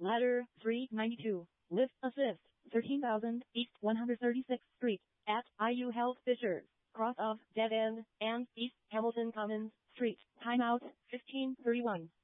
Ladder 392. Lift assist. 13,000 East 136th Street. At IU Health Fishers. Cross of Dead End and East Hamilton Commons Street. Timeout 15:31.